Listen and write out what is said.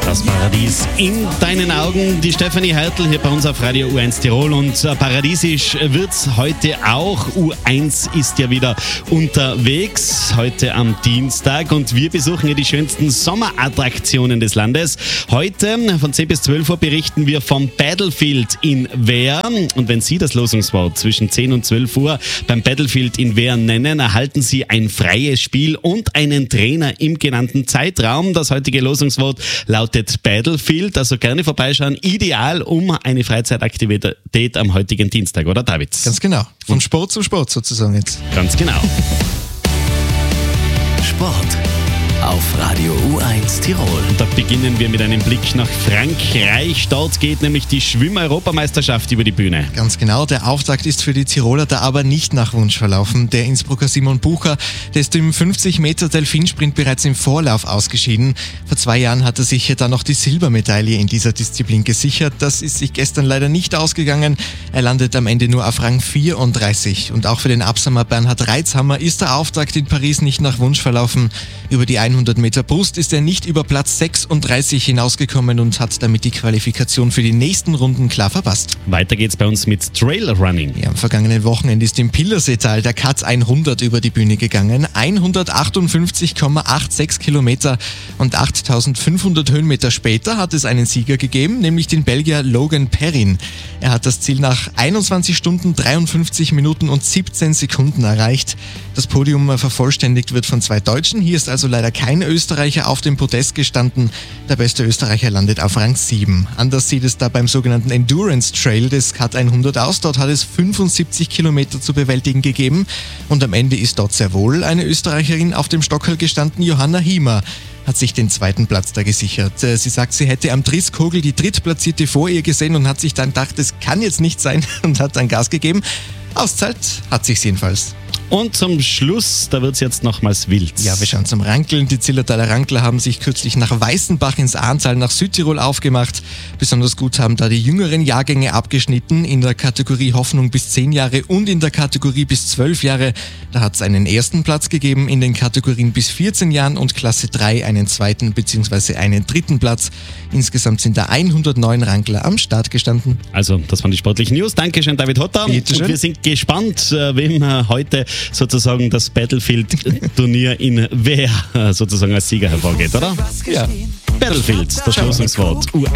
Das Paradies in deinen Augen. Die Stefanie Hertel hier bei uns auf Radio U1 Tirol. Und paradiesisch wird's heute auch. U1 ist ja wieder unterwegs, heute am Dienstag. Und wir besuchen hier die schönsten Sommerattraktionen des Landes. Heute von 10 bis 12 Uhr berichten wir vom Battlefield in Wehr. Und wenn Sie das Losungswort zwischen 10 und 12 Uhr beim Battlefield in Wehr nennen, erhalten Sie ein freies Spiel und einen Trainer im genannten Zeitraum. Das heutige Losungswort lautet Battlefield, also gerne vorbeischauen. Ideal um eine Freizeitaktivität am heutigen Dienstag, oder David? Ganz genau. Von Sport zu Sport sozusagen jetzt. Ganz genau. Sport auf Radio U1 Tirol. Und da beginnen wir mit einem Blick nach Frankreich. Dort geht nämlich die Schwimm-Europameisterschaft über die Bühne. Ganz genau. Der Auftakt ist für die Tiroler da aber nicht nach Wunsch verlaufen. Der Innsbrucker Simon Bucher, der ist im 50-Meter-Delfinsprint bereits im Vorlauf ausgeschieden. Vor 2 Jahren hat er sich dann noch die Silbermedaille in dieser Disziplin gesichert. Das ist sich gestern leider nicht ausgegangen. Er landet am Ende nur auf Rang 34. Und auch für den Absamer Bernhard Reitzhammer ist der Auftakt in Paris nicht nach Wunsch verlaufen. Über die 100 Meter Brust ist er nicht über Platz 36 hinausgekommen und hat damit die Qualifikation für die nächsten Runden klar verpasst. Weiter geht's bei uns mit Trailrunning. Ja, am vergangenen Wochenende ist im Pillerseetal der Kat 100 über die Bühne gegangen. 158,86 Kilometer und 8500 Höhenmeter später hat es einen Sieger gegeben, nämlich den Belgier Logan Perrin. Er hat das Ziel nach 21 Stunden, 53 Minuten und 17 Sekunden erreicht. Das Podium vervollständigt wird von 2 Deutschen. Hier ist also leider kein Österreicher auf dem Podest gestanden. Der beste Österreicher landet auf Rang 7. Anders sieht es da beim sogenannten Endurance Trail des Kat 100 aus. Dort hat es 75 Kilometer zu bewältigen gegeben. Und am Ende ist dort sehr wohl eine Österreicherin auf dem Stockerl gestanden. Johanna Hiemer hat sich den 2. Platz da gesichert. Sie sagt, sie hätte am Triskogel die Drittplatzierte vor ihr gesehen und hat sich dann gedacht, das kann jetzt nicht sein und hat dann Gas gegeben. Auszahlt hat sich's jedenfalls. Und zum Schluss, da wird's jetzt nochmals wild. Ja, wir schauen zum Rankeln. Die Zillertaler Rankler haben sich kürzlich nach Weißenbach ins Ahrntal nach Südtirol aufgemacht. Besonders gut haben da die jüngeren Jahrgänge abgeschnitten, in der Kategorie Hoffnung bis 10 Jahre und in der Kategorie bis 12 Jahre. Da hat's einen 1. Platz gegeben, in den Kategorien bis 14 Jahren und Klasse 3 einen 2. bzw. einen 3. Platz. Insgesamt sind da 109 Rankler am Start gestanden. Also, das waren die sportlichen News. Dankeschön, David Hotter. Bitteschön. Und wir sind gespannt, wem heute sozusagen das Battlefield-Turnier in Wehr sozusagen als Sieger hervorgeht, oder? Ja. Battlefield, das Losungswort. U1.